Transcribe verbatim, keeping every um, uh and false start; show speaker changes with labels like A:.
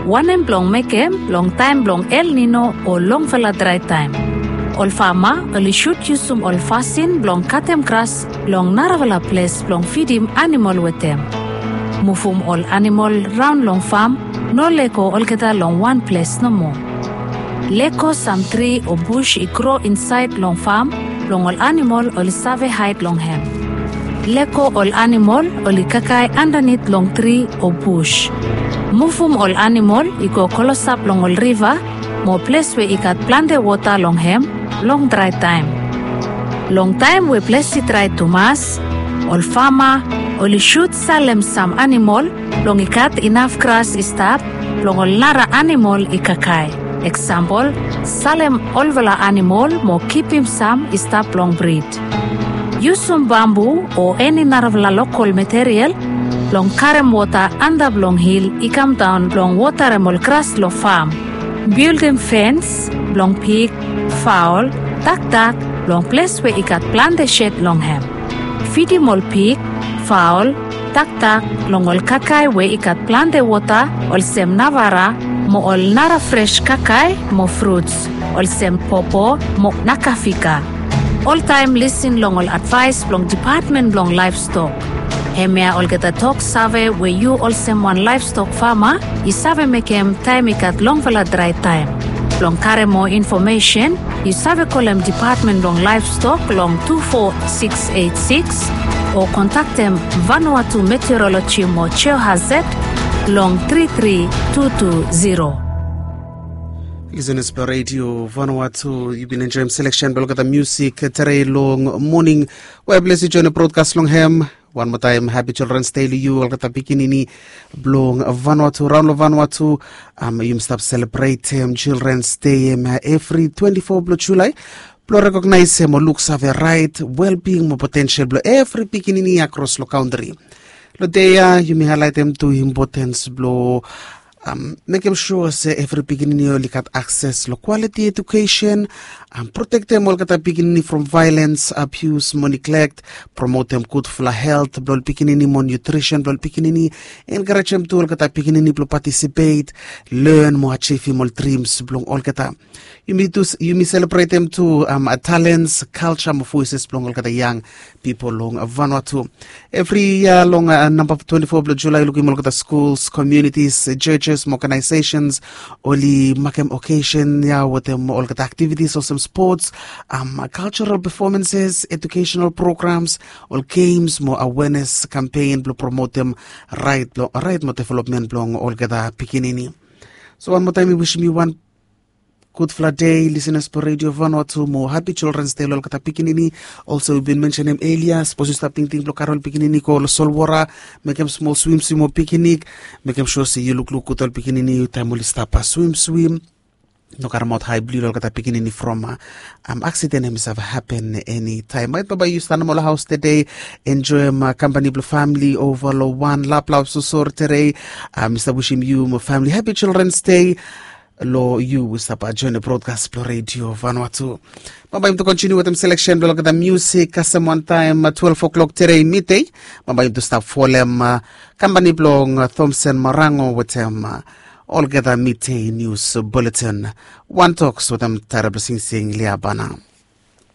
A: One blong mekem, long time blong El Nino o long vela dry time. Ol fama, oli shoot yusum ol fasin blong katem grass, long naravala place blong feedim animal wetem. Mufum ol animal round long farm, no leko ol keta long one place no more. Leko some tree or bush I grow inside long farm, long ol animal ol save hide long hem. Leko ol animal ol kakai underneath long tree or bush. Mufum ol animal I go kolosap long ol river, mo place where I got plant the water long hem, long dry time. Long time we place it dry to mass, ol farmer ol shoot salem some animal, long I got enough grass I stop, long ol nara animal I kakai. Example, salem olvala animal mo keep him some I stop long breed. Use some bamboo or any naravla local material, long carem water under long hill, I come down long water emol grass lo farm. Build them fence, long pig, fowl, duck duck, long place where I got plant the shed long hem. Feed him all pig, fowl, duck duck, long ol kakai where I got plant the water, ol sem navara, mo ol nara fresh kakai, mo fruits, ol sem popo, mo nakafika. All time listen long ol advice long department long livestock. Hemia ol get a talk save where you all sem one livestock farmer, I save make him time I got long vela dry time. Long carry more information, you save call them department long livestock long two four six eight six or contact them Vanuatu Meteorology mo Cheo Hazet long three three two two zero.
B: Listen to Radio Vanuatu. You've been enjoying selection, but look at the music today long morning. Where bless you join a broadcast long hem. One more time, happy Children's Day to you. Look at the beginning blong Vanuatu, round of Vanuatu. Um, you must celebrate um, Children's Day um, every twenty-fourth of July. Plo recognize mo looks have a right, well-being mo potential blo every beginning across the country. Lo day you may highlight them to importance blo. Um, make them sure say every beginning you got access to quality education and protect them all kata beginning from violence, abuse, neglect, promote them good for health, blol beginning more nutrition, blol beginning encourage them to all kata beginning blo participate, learn more achieve more dreams, blong all kata. You may do you may celebrate them too um talents, culture, more voices, blong all kata young people long Vanuatu. Every year long uh, number of twenty-fourth of July looking all kata schools, communities, churches, organizations, only makem occasion, yeah, with them all the activities or some sports, um, cultural performances, educational programs, all games, more awareness campaign, to promote them right, right, more development, long all the beginning. So one more time, we wish me one good flat day, listeners for Radio Vanuatu, more happy Children's Day, lol kata pikinini. Also, we've been mentioning earlier, suppose you stop thinking, lo karol pikinini ko, lo solwara, make them small swim, swim or picnic, make them sure see you look, look, good, pikinini, time will stop a swim, swim. No karamot high blue, lol kata pikinini from, uh, um, accident have happen any time. Right, baba, you stand on house today, enjoy my company, blue family, over lo one, lap, lap, so sort today, uh, Mister wishing you, my family, happy Children's Day. Lo you will stop a join the broadcast for Radio Vanuatu. Mama to continue with them selection look at the music custom one time uh, twelve o'clock today midday. Mama to stop for them uh, company blong uh, Thompson Marango with them uh, all gather midday news bulletin. One talks with them terrible sing sing Liabana.